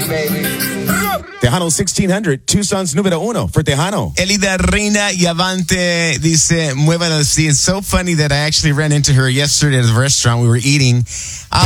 Tejano 1600, Tucson's número uno for Tejano. Elida Reina Yavante dice, muévalo así. It's so funny that I actually ran into her yesterday at the restaurant. We were eating.